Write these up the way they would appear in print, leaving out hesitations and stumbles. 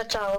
Ciao, ciao.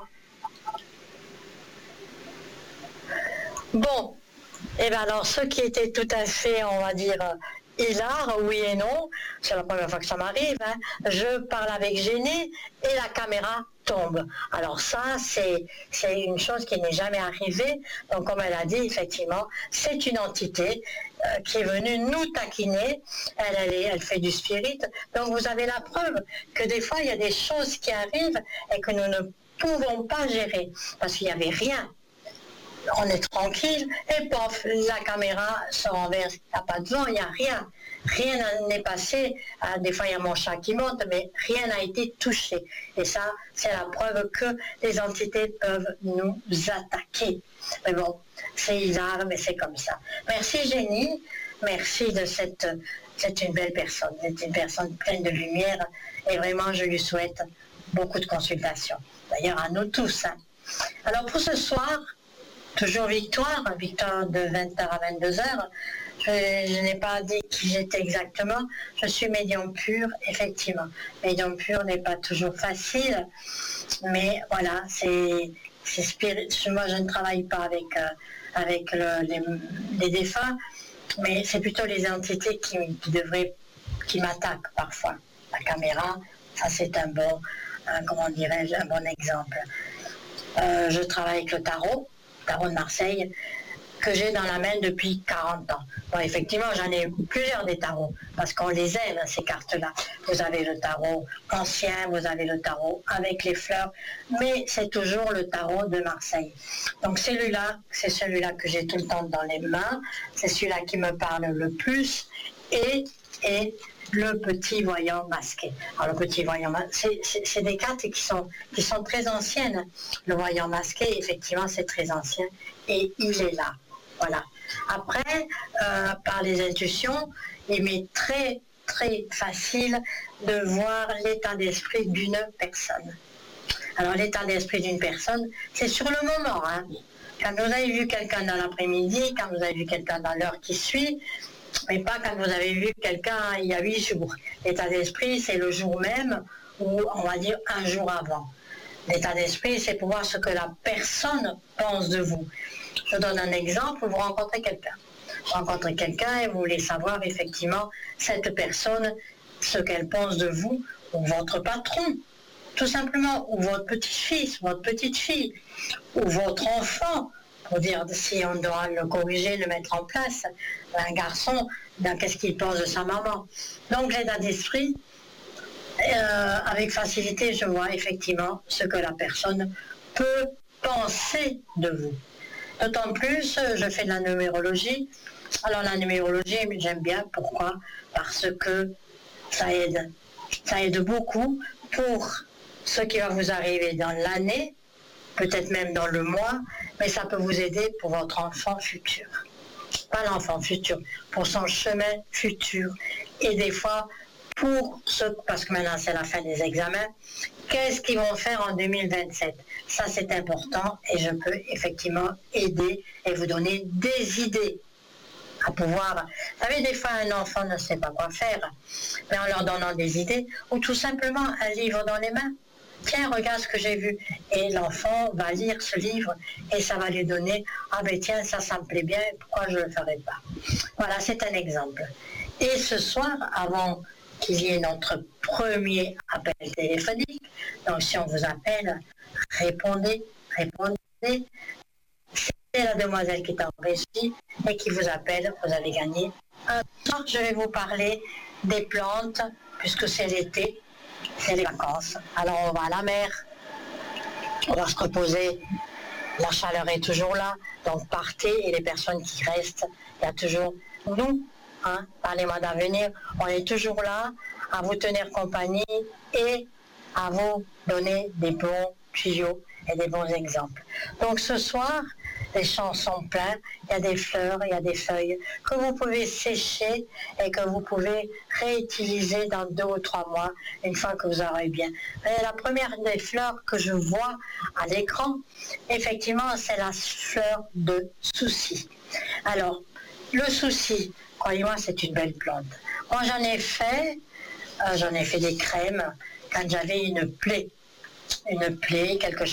Bon, et bien alors, ce qui était tout à fait, on va dire, hilar, oui et non, c'est la première fois que ça m'arrive, hein. Je parle avec Génie et la caméra tombe. Alors ça, c'est une chose qui n'est jamais arrivée. Donc comme elle a dit, effectivement, c'est une entité qui est venue nous taquiner. Elle fait du spirit. Donc vous avez la preuve que des fois, il y a des choses qui arrivent et que nous ne pouvons pas gérer parce qu'il n'y avait rien. On est tranquille, et pof, la caméra se renverse. Il n'y a pas de vent, il n'y a rien. Rien n'est passé. Des fois, il y a mon chat qui monte, mais rien n'a été touché. Et ça, c'est la preuve que les entités peuvent nous attaquer. Mais bon, c'est hilar, mais c'est comme ça. Merci Génie, merci de cette... C'est une belle personne, c'est une personne pleine de lumière, et vraiment, je lui souhaite beaucoup de consultations. D'ailleurs, à nous tous. Hein. Alors, pour ce soir... Toujours victoire de 20h à 22h. Je n'ai pas dit qui j'étais exactement. Je suis médium pur, effectivement. Médium pur n'est pas toujours facile, mais voilà, c'est spirit. Moi, je ne travaille pas avec les défunts, mais c'est plutôt les entités qui m'attaquent parfois. La caméra, ça c'est un bon, comment dirais-je, un bon exemple. Je travaille avec le tarot de Marseille, que j'ai dans la main depuis 40 ans. Bon, effectivement, j'en ai plusieurs des tarots, parce qu'on les aime, ces cartes-là. Vous avez le tarot ancien, vous avez le tarot avec les fleurs, mais c'est toujours le tarot de Marseille. Donc celui-là, c'est celui-là que j'ai tout le temps dans les mains, c'est celui-là qui me parle le plus, et le petit voyant masqué. Alors le petit voyant masqué, c'est des cartes qui sont très anciennes. Le voyant masqué, effectivement, c'est très ancien et il est là. Voilà. Après, par les intuitions, il m'est très très facile de voir l'état d'esprit d'une personne. Alors l'état d'esprit d'une personne, c'est sur le moment. Hein. Quand vous avez vu quelqu'un dans l'après-midi, quand vous avez vu quelqu'un dans l'heure qui suit, mais pas quand vous avez vu quelqu'un il y a 8 jours. L'état d'esprit, c'est le jour même ou on va dire un jour avant. L'état d'esprit, c'est pour voir ce que la personne pense de vous. Je donne un exemple, vous rencontrez quelqu'un. Vous rencontrez quelqu'un et vous voulez savoir effectivement cette personne, ce qu'elle pense de vous, ou votre patron, tout simplement, ou votre petit-fils, votre petite-fille, ou votre enfant, pour dire si on doit le corriger, le mettre en place, un garçon, qu'est-ce qu'il pense de sa maman. Donc l'état d'esprit, avec facilité, je vois effectivement ce que la personne peut penser de vous. D'autant plus, je fais de la numérologie. Alors la numérologie, j'aime bien. Pourquoi? Parce que ça aide. Ça aide beaucoup pour ce qui va vous arriver dans l'année, peut-être même dans le mois, mais ça peut vous aider pour votre enfant futur. Pas l'enfant futur, pour son chemin futur. Et des fois, parce que maintenant c'est la fin des examens, qu'est-ce qu'ils vont faire en 2027? Ça c'est important et je peux effectivement aider et vous donner des idées à pouvoir... Vous savez, des fois un enfant ne sait pas quoi faire, mais en leur donnant des idées, ou tout simplement un livre dans les mains. Tiens, regarde ce que j'ai vu. Et l'enfant va lire ce livre et ça va lui donner, ah ben tiens, ça me plaît bien, pourquoi je ne le ferai pas? Voilà, c'est un exemple. Et ce soir, avant qu'il y ait notre premier appel téléphonique, donc si on vous appelle, répondez. C'est la demoiselle qui est en régie et qui vous appelle, vous allez gagner. Je vais vous parler des plantes, puisque c'est l'été, c'est les vacances. Alors on va à la mer, on va se reposer, la chaleur est toujours là, donc partez et les personnes qui restent, il y a toujours nous, hein, par les mois d'avenir, on est toujours là à vous tenir compagnie et à vous donner des bons tuyaux et des bons exemples. Donc ce soir, les champs sont pleins, il y a des fleurs, il y a des feuilles que vous pouvez sécher et que vous pouvez réutiliser dans 2 ou 3 mois, une fois que vous aurez bien. Et la première des fleurs que je vois à l'écran, effectivement, c'est la fleur de souci. Alors, le souci, croyez-moi, c'est une belle plante. Moi, j'en ai fait des crèmes quand j'avais une plaie, quelque chose